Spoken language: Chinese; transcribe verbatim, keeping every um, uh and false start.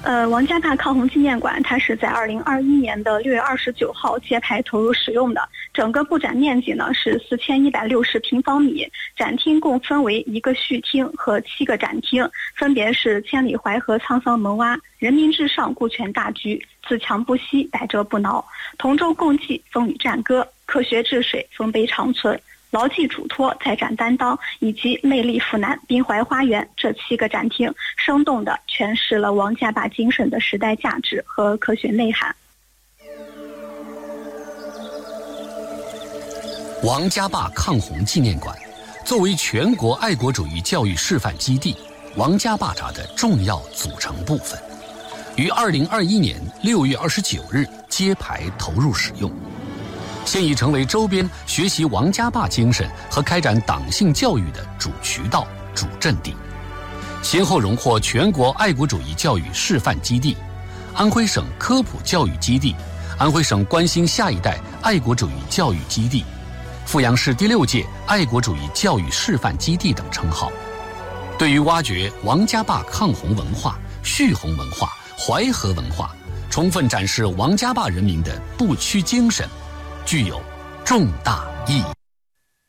呃，王家坝抗洪纪念馆它是在二零二一年的六月二十九号揭牌投入使用的，整个布展面积呢是四千一百六十平方米，展厅共分为一个序厅和七个展厅，分别是千里淮河沧桑萌蛙、人民至上顾全大局、自强不息百折不挠、同舟共济风雨战歌、科学治水丰碑长存、牢记嘱托再展担当以及魅力府南滨淮花园这七个展厅，生动地诠释了王家坝精神的时代价值和科学内涵。 王家坝抗洪纪念馆作为全国爱国主义教育示范基地王家坝闸的重要组成部分，于二零二一年六月二十九日揭牌投入使用，现已成为周边学习王家坝精神和开展党性教育的主渠道、主阵地，先后荣获全国爱国主义教育示范基地、安徽省科普教育基地、安徽省关心下一代爱国主义教育基地、阜阳市第六届爱国主义教育示范基地等称号。对于挖掘王家坝抗洪文化、蓄洪文化、淮河文化，充分展示王家坝人民的不屈精神，具有重大意义。